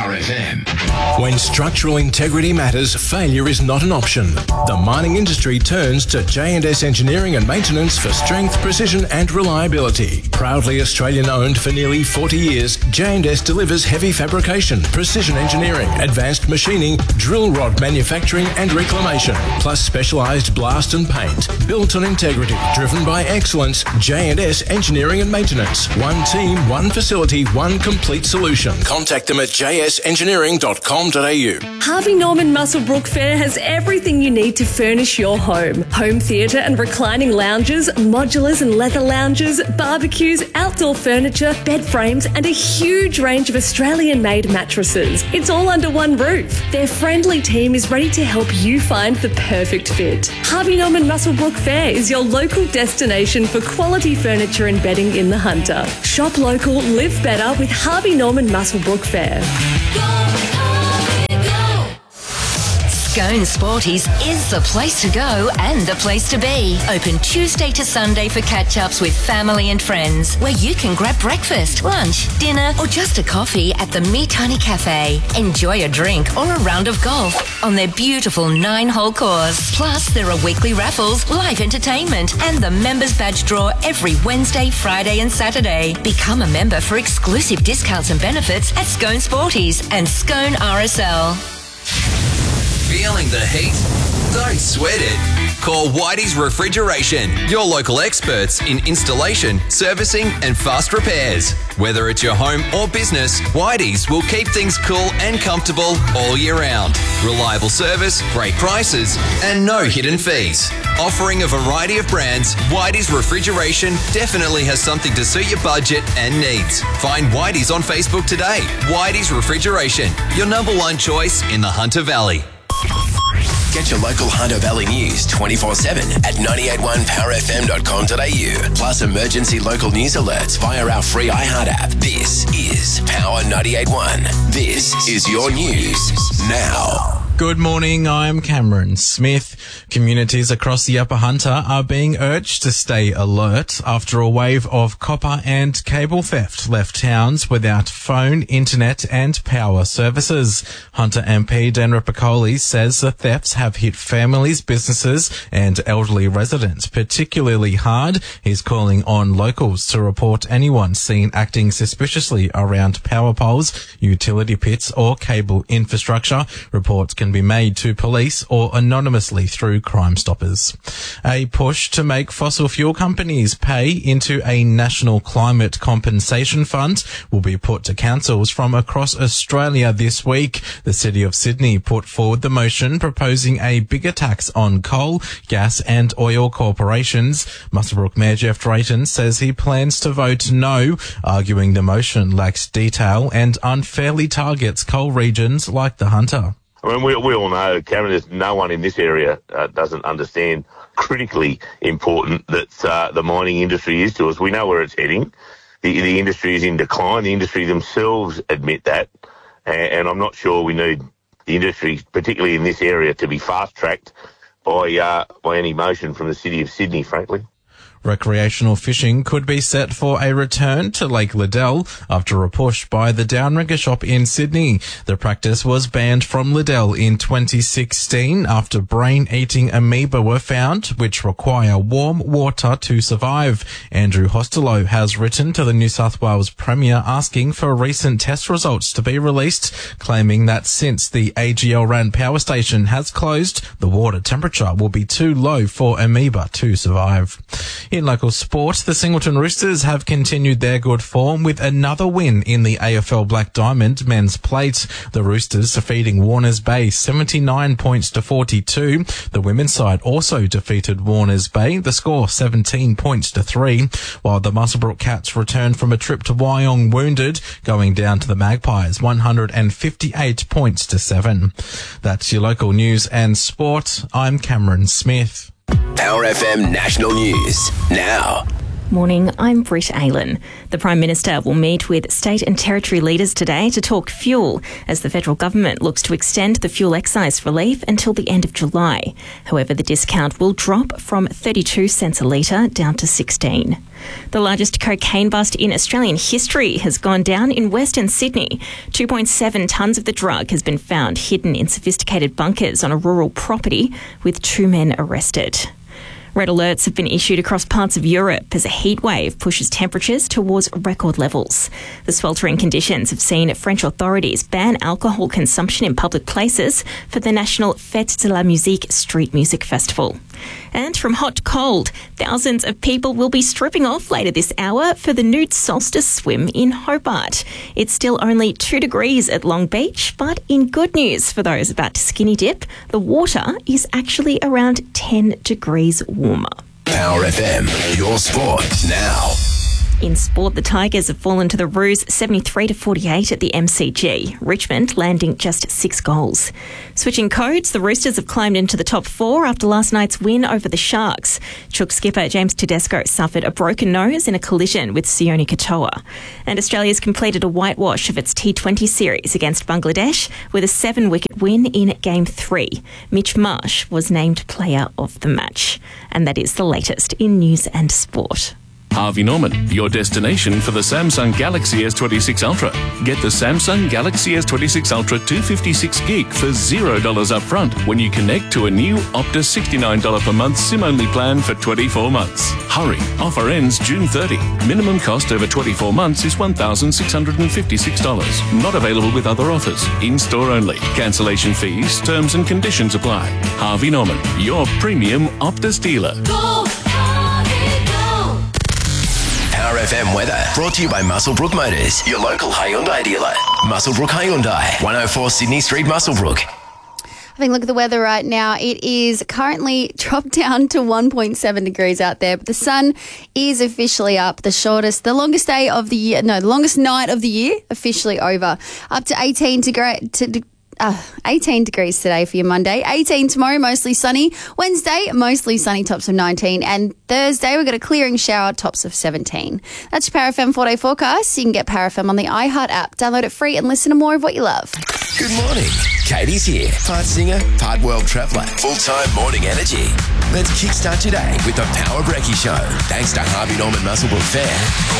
Power FM. When structural integrity matters, failure is not an option. The mining industry turns to J&S Engineering and Maintenance for strength, precision and reliability. Proudly Australian-owned for nearly 40 years, J&S delivers heavy fabrication, precision engineering, advanced machining, drill rod manufacturing and reclamation, plus specialised blast and paint. Built on integrity, driven by excellence, J&S Engineering and Maintenance. One team, one facility, one complete solution. Contact them at jsengineering.com.au. Harvey Norman Muswellbrook Fair has everything you need to furnish your home. Home theatre and reclining lounges, modulars and leather lounges, barbecues, outdoor furniture, bed frames and a huge range of Australian-made mattresses. It's all under one roof. Their friendly team is ready to help you find the perfect fit. Harvey Norman Muswellbrook Fair is your local destination for quality furniture and bedding in the Hunter. Shop local, live better with Harvey Norman Muswellbrook Fair. Scone Sporties is the place to go and the place to be. Open Tuesday to Sunday for catch-ups with family and friends, where you can grab breakfast, lunch, dinner or just a coffee at the Me Tiny Cafe. Enjoy a drink or a round of golf on their beautiful 9-hole course. Plus, there are weekly raffles, live entertainment and the members badge draw every Wednesday, Friday and Saturday. Become a member for exclusive discounts and benefits at Scone Sporties and Scone RSL. Feeling the heat? Don't sweat it. Call Whitey's Refrigeration, your local experts in installation, servicing and fast repairs. Whether it's your home or business, Whitey's will keep things cool and comfortable all year round. Reliable service, great prices and no hidden fees. Offering a variety of brands, Whitey's Refrigeration definitely has something to suit your budget and needs. Find Whitey's on Facebook today. Whitey's Refrigeration, your number one choice in the Hunter Valley. Get your local Hunter Valley news 24/7 at 981powerfm.com.au. Plus emergency local news alerts via our free iHeart app. This is Power 98.1. This is your news now. Good morning, I'm Cameron Smith. Communities across the Upper Hunter are being urged to stay alert after a wave of copper and cable theft left towns without phone, internet and power services. Hunter MP Dan Ripicoli says the thefts have hit families, businesses and elderly residents particularly hard. He's calling on locals to report anyone seen acting suspiciously around power poles, utility pits or cable infrastructure. Reports can be made to police or anonymously through Crime Stoppers. A push to make fossil fuel companies pay into a national climate compensation fund will be put to councils from across Australia this week. The City of Sydney put forward the motion proposing a bigger tax on coal, gas and oil corporations. Muswellbrook Mayor Jeff Drayton says he plans to vote no, arguing the motion lacks detail and unfairly targets coal regions like the Hunter. I mean, we all know, Cameron, there's no one in this area doesn't understand critically important that the mining industry is to us. We know where it's heading. The industry is in decline. The industry themselves admit that. And I'm not sure we need the industry, particularly in this area, to be fast-tracked by any motion from the City of Sydney, frankly. Recreational fishing could be set for a return to Lake Liddell after a push by the Downrigger shop in Sydney. The practice was banned from Liddell in 2016 after brain-eating amoeba were found, which require warm water to survive. Andrew Hostelow has written to the New South Wales Premier asking for recent test results to be released, claiming that since the AGL-run power station has closed, the water temperature will be too low for amoeba to survive. In local sport, the Singleton Roosters have continued their good form with another win in the AFL Black Diamond Men's Plate. The Roosters defeating Warners Bay 79 points to 42. The women's side also defeated Warners Bay, the score 17 points to 3, while the Muswellbrook Cats returned from a trip to Wyong wounded, going down to the Magpies 158 points to 7. That's your local news and sport. I'm Cameron Smith. Power FM National News now. Morning, I'm Britt Aylan. The Prime Minister will meet with state and territory leaders today to talk fuel as the federal government looks to extend the fuel excise relief until the end of July. However, the discount will drop from 32 cents a litre down to 16. The largest cocaine bust in Australian history has gone down in Western Sydney. 2.7 tonnes of the drug has been found hidden in sophisticated bunkers on a rural property, with 2 men arrested. Red alerts have been issued across parts of Europe as a heat wave pushes temperatures towards record levels. The sweltering conditions have seen French authorities ban alcohol consumption in public places for the national Fête de la Musique street music festival. And from hot to cold, thousands of people will be stripping off later this hour for the nude solstice swim in Hobart. It's still only 2 degrees at Long Beach, but in good news for those about to skinny dip, the water is actually around 10 degrees warmer. Power FM, your sport now. In sport, the Tigers have fallen to the Roos 73-48 at the MCG, Richmond landing just 6 goals. Switching codes, the Roosters have climbed into the top 4 after last night's win over the Sharks. Chook skipper James Tedesco suffered a broken nose in a collision with Sione Katoa. And Australia's completed a whitewash of its T20 series against Bangladesh with a 7-wicket win in Game 3. Mitch Marsh was named player of the match. And that is the latest in news and sport. Harvey Norman, your destination for the Samsung Galaxy S26 Ultra. Get the Samsung Galaxy S26 Ultra 256 gig for $0 upfront when you connect to a new Optus $69 per month SIM-only plan for 24 months. Hurry, offer ends June 30. Minimum cost over 24 months is $1,656. Not available with other offers. In-store only. Cancellation fees, terms and conditions apply. Harvey Norman, your premium Optus dealer. Power FM weather brought to you by Muswellbrook Motors, your local Hyundai dealer. Muswellbrook Hyundai, 104 Sydney Street, Muswellbrook. Having a look at the weather right now, it is currently dropped down to 1.7 degrees out there, but the sun is officially up. The longest night of the year officially over. Up to 18 degrees today for your Monday. 18 tomorrow, mostly sunny. Wednesday, mostly sunny, tops of 19. And Thursday, we've got a clearing shower, tops of 17. That's your Power FM 4-day forecast. You can get Power FM on the iHeart app. Download it free and listen to more of what you love. Good morning. Katie's here. Part singer, part world traveller. Full-time morning energy. Let's kickstart today with the Power Brekkie Show. Thanks to Harvey Norman Muswellbrook Fair.